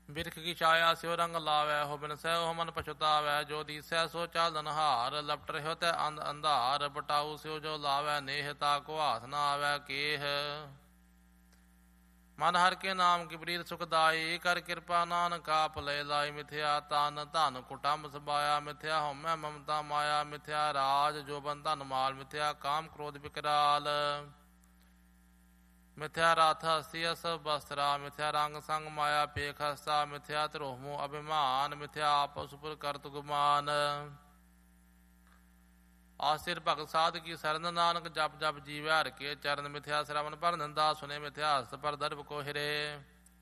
ਬਿਰਖ ਕੀ ਛਾਇਆ ਸਿਉ ਰੰਗ ਲਾਵੈ, ਹੋ ਬਿਨ ਸਹਿ ਉਹ ਮਨ ਪਛੁਤਾਵੈ। ਜੋ ਦੀਸੈ ਸੋ ਚਾਲਨ ਹਾਰ, ਲਪਟ ਰਹਿਓ ਤੈ ਅੰਧਾਰ। ਬਟਾਊ ਸਿਉ ਜੋ ਲਾਵੈ ਨੇਹ, ਤਾ ਕੋ ਹਾਥ ਨ ਆਵੈ ਕੇਹ। ਮਨ ਹਰਿ ਕੇ ਨਾਮ ਕੀ ਪ੍ਰੀਤ ਸੁਖਦਾਈ, ਕਰ ਕਿਰਪਾ ਨਾਨਕ ਆਪ ਲੈ ਲਾਈ। ਮਿਥਿਆ ਤਨ ਧਨ ਕੁਟੰਬ ਸਬਾਇਆ, ਮਿਥਿਆ ਹਉਮੈ ਮਮਤਾ ਮਾਇਆ। ਮਿਥਿਆ ਰਾਜ ਜੋ ਬਨ ਧਨ ਮਾਲ, ਮਿਥਿਆ ਕਾਮ ਕ੍ਰੋਧ ਵਿਕਰਾਲ। ਮਿਥਿਆ ਰਥ ਹਸਤੀ ਅਸਭ ਬਸਤਰਾ, ਮਿਥਿਆ ਰੰਗ ਸੰਗ ਮਾਇਆ ਪੇਖ ਹਸਤਾ। ਮਿਥਿਆ ਧਰੋਹ ਮੋਹ ਅਭਿਮਾਨ, ਮਿਥਿਆ ਆਪਸ ਉਪਰ ਕਰਤ ਗੁਮਾਨ। ਆਸਿਰ ਭਗਤ ਸਾਧ ਕੀ ਸਰਨ, ਨਾਨਕ ਜਪ ਜਪ ਜੀਵੈ ਹਰਿ ਕੇ ਚਰਨ। ਮਿਥਿਆ ਸ਼ਰਵਨ ਪਰ ਨਿੰਦਾ ਸੁਨੇ, ਮਿਥਿਆ ਹਸਤ ਪਰ ਦਰਬ ਕੋ ਹਿਰੇ।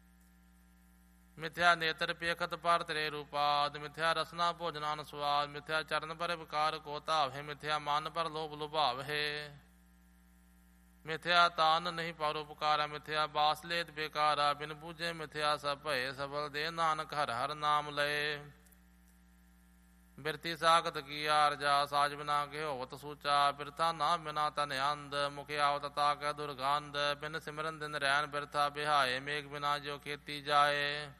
ਮਿਥਿਆ ਨੇਤਰ ਪੇਖਤ ਪਰ ਤੇਰੇ ਰੂਪਾਦ, ਮਿਥਿਆ ਰਸਨਾ ਭੋਜਨਾਨ ਸਵਾਦ। ਮਿਥਿਆ ਚਰਨ ਪਰ ਵਿਕਾਰ ਕੋ ਧਾਵਹਿ, ਮਿਥਿਆ ਮਨ ਪਰ ਲੋਭ ਲੁਭਾਵਹਿ। ਮਿਥਿਆ ਤਾਨ ਨਹੀਂ ਪਰਉਪਕਾਰਾ, ਮਿਥਿਆ ਬਾਸ ਲੇਤ ਬੇਕਾਰਾ। ਬਿਨ ਬੂਝੇ ਮਿਥਿਆ ਸਭ ਭਏ, ਸਬਲ ਦੇ ਨਾਨਕ ਹਰਿ ਹਰਿ ਨਾਮ ਲਏ। ਬਿਰਤੀ ਸਾਖਤ ਕੀ ਆਰਜਾ, ਸਾਜ ਬਿਨਾ ਕੇ ਹੋਵਤ ਸੂਚਾ। ਬਿਰਥਾ ਨਾ ਬਿਨਾ ਤਨ ਅੰਧ, ਮੁਖ ਆਵਤ ਤਾਕੈ ਦੁਰਗੰਧ। ਬਿਨ ਸਿਮਰਨ ਦਿਨ ਰੈਣ ਬਿਰਥਾ ਬਿਹਾਏ, ਮੇਘ ਬਿਨਾ ਜੋ ਖੇਤੀ ਜਾਏ।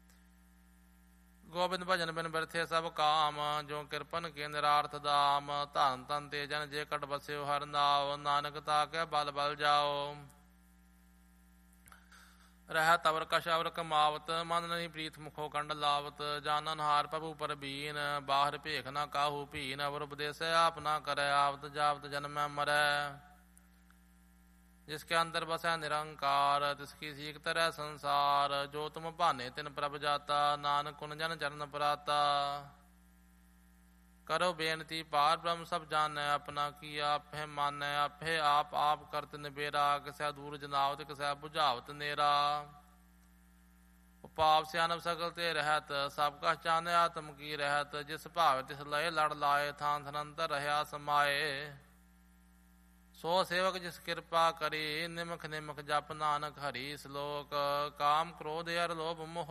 ਗੋਬਿੰਦ ਭਜਨ ਬਿਨ ਬਿਰਥੇ ਸਭ ਕਾਮ, ਜੋ ਕਿਰਪਨ ਕੇ ਨਿਰਾਰਥ ਦਾਮ। ਧਨ ਤਨ ਤੇ ਜਨ ਜੇ ਕਟ ਬਸਿਓ ਹਰਿ ਨਾਉ, ਨਾਨਕ ਤਾਕੈ ਬਲ ਬਲ ਜਾਓ। ਰਹਿ ਤਵਰ ਕਛ ਅਵਰ ਕਮਾਵਤ, ਮਨ ਨਹੀਂ ਪ੍ਰੀਤ ਮੁਖੋ ਕੰਡ ਲਾਵਤ। ਜਾਨਨ ਹਾਰ ਪ੍ਰਭੂ ਪਰਬੀਨ, ਬਾਹਰ ਭੇਖ ਨਾ ਕਾਹੂ ਭੀਨ। ਅਵਰ ਉਪਦੇਸੈ ਆਪ ਨਾ ਕਰੈ, ਆਵਤ ਜਾਵਤ ਜਨਮੈ ਮਰੈ। ਜਿਸਕੇ ਅੰਦਰ ਬਸੈ ਨਿਰੰਕਾਰ, ਤਿਸਕੀ ਸੀਖ ਤਰੈ ਸੰਸਾਰ। ਜੋ ਤੁਮ ਭਾਨੇ ਤਿਨ ਪ੍ਰਭ ਜਾਤਾ, ਨਾਨਕ ਕੁਨ ਜਨ ਚਰਨ ਪਰਾਤਾ। ਕਰੋ ਬੇਨਤੀ ਪਾਰ ਬ੍ਰਹਮ ਸਭ ਜਾਣੈ, ਆਪਣਾ ਕੀ ਆਪੇ ਮਾਨੈ। ਆਪੇ ਆਪ ਆਪ ਕਰਤ ਨਿਬੇਰਾ, ਕਿਸੈ ਦੂਰ ਜਨਾਵਤ ਕਿਸੈ ਬੁਝਾਵਤ ਨੇਰਾ। ਉਪਾਪ ਸਿਆਨਪ ਸਗਲ ਤੇ ਰਹਿਤ, ਸਭ ਕਛ ਜਾਣੈ ਆਤਮ ਕੀ ਰਹਿਤ। ਜਿਸ ਭਾਵੇ ਤਿਸ ਲਏ ਲੜ ਲਾਏ, ਥਾਨ ਥਨੰਤਰ ਰਹਿਆ ਸਮਾਏ। ਸੋ ਸੇਵਕ ਜਿਸ ਕਿਰਪਾ ਕਰੀ, ਨਿਮਖ ਨਿਮਖ ਜਪ ਨਾਨਕ ਹਰੀ। ਸ਼ਲੋਕ ਕਾਮ ਕ੍ਰੋਧ ਅਰ ਲੋਭ ਮੋਹ